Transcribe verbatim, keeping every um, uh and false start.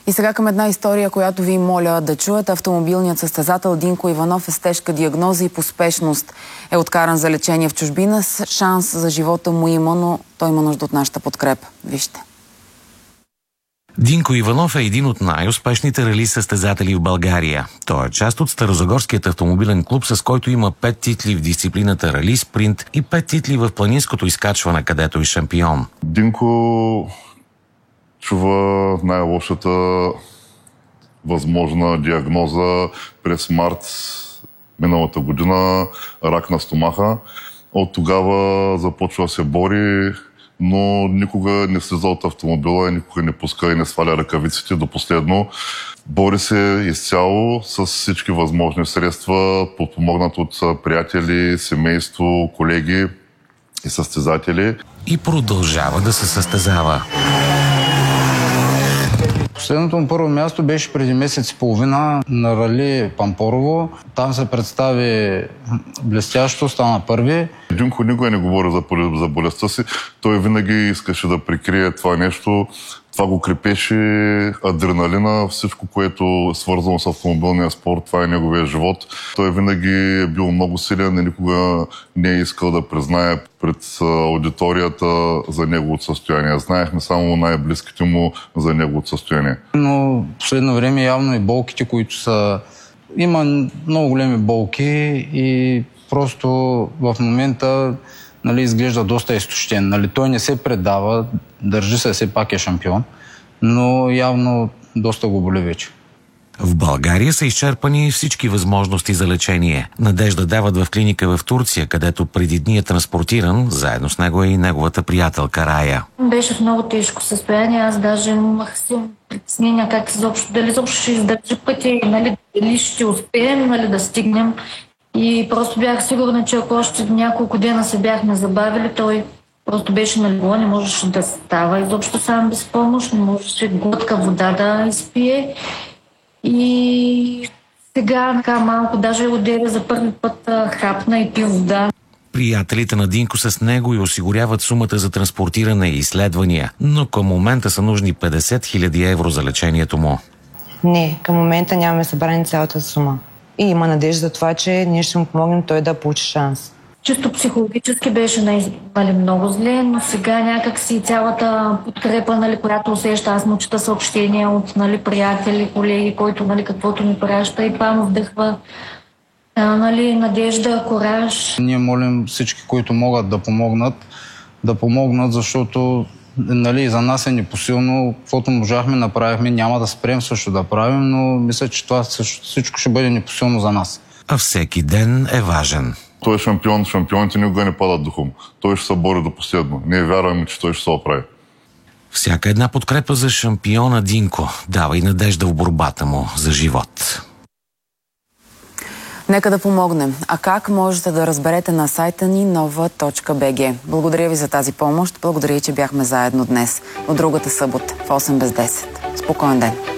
И сега към една история, която ви моля да чуете. Автомобилният състезател Динко Иванов е с тежка диагноза и по спешност е откаран за лечение в чужбина. Шанс за живота му има, но той има нужда от нашата подкрепа. Вижте. Динко Иванов е един от най-успешните рали състезатели в България. Той е част от Старозагорският автомобилен клуб, с който има пет титли в дисциплината рали, спринт и пет титли в планинското изкачване, където е шампион. Динко чува най-лошата възможна диагноза през март миналата година, рак на стомаха. От тогава започва да се бори, но никога не слиза от автомобила, никога не пуска и не сваля ръкавиците до последно. Бори се изцяло с всички възможни средства, подпомогнат от приятели, семейство, колеги и състезатели. И продължава да се състезава. Последното му първо място беше преди месец и половина на рали Пампорово. Там се представи блестящо, стана първи. Динко никога не говори за, за болестта си. Той винаги искаше да прикрие това нещо. Това го крепеше адреналина, всичко, което е свързано с автомобилния спорт, това е неговия живот. Той винаги е бил много силен и никога не е искал да признае пред аудиторията за неговото състояние. Знаехме само най-близките му за неговото състояние. Но в последно време явно и болките, които са... Има много големи болки и просто в момента, нали, изглежда доста изтощен. Нали, той не се предава, държи се, все пак е шампион, но явно доста го боли вече. В България са изчерпани всички възможности за лечение. Надежда дават в клиника в Турция, където преди дни е транспортиран, заедно с него е и неговата приятелка Рая. Беше в много тежко състояние, аз даже имах си притеснения как изобщо, дали изобщо ще издържи пътя, нали, дали ще успеем, нали, да стигнем. И просто бях сигурна, че ако още няколко дена се бяхме забавили, той просто беше на легло, не можеше да става изобщо сам без помощ, не можеше глътка вода да изпие. И сега така малко, даже отделя за първи път хапна и пи вода. Приятелите на Динко с него и осигуряват сумата за транспортиране и изследвания, но към момента са нужни петдесет хиляди евро за лечението му. Не, към момента нямаме събрани цялата сума. И има надежда за това, че ние ще му помогнем той да получи шанс. Чисто психологически беше, нали, много зле, но сега някак си цялата подкрепа, нали, която усеща, аз му чета съобщения от, нали, приятели, колеги, който, нали, каквото ми праща и това му вдъхва, нали, надежда, кораж. Ние молим всички, които могат да помогнат, да помогнат, защото, нали, за нас е непосилно. Каквото можахме, направихме, няма да спрем също да правим, но мисля, че това всичко ще бъде непосилно за нас. А всеки ден е важен. Той е шампион, шампионите никога не падат духом. Той ще се бори до последно. Ние вярваме, че той ще се оправи. Всяка една подкрепа за шампиона Динко дава и надежда в борбата му за живот. Нека да помогнем. А как можете да разберете на сайта ни нова точка би джи. Благодаря ви за тази помощ. Благодаря и, че бяхме заедно днес. От другата събота в осем без десет. Спокоен ден!